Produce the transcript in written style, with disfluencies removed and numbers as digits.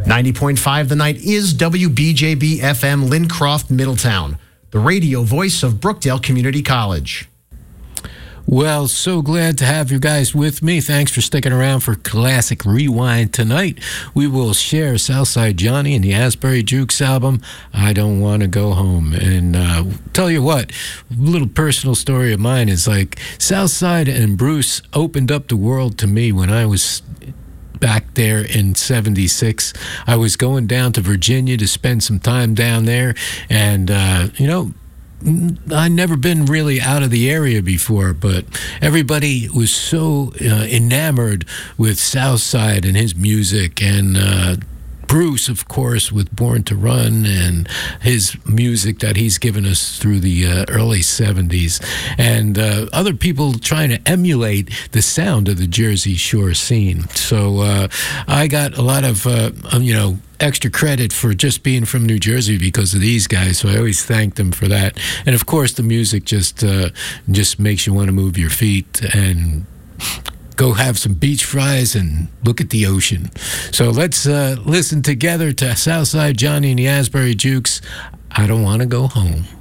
90.5 The Night is WBJB FM Lincroft, Middletown, the radio voice of Brookdale Community College. Well, so glad to have you guys with me. Thanks for sticking around for Classic Rewind tonight. We will share Southside Johnny and the Asbury Jukes album, I Don't Want to Go Home. And tell you what, a little personal story of mine is like Southside and Bruce opened up the world to me when I was back there in 76. I was going down to Virginia to spend some time down there, and I'd never been really out of the area before, but everybody was so enamored with Southside and his music, and Bruce, of course, with Born to Run and his music that he's given us through the early 70s, and other people trying to emulate the sound of the Jersey Shore scene. So I got a lot of, extra credit for just being from New Jersey because of these guys, so I always thank them for that. And of course, the music just makes you want to move your feet and go have some beach fries and look at the ocean. So let's listen together to Southside Johnny and the Asbury Jukes, I Don't Want to Go Home.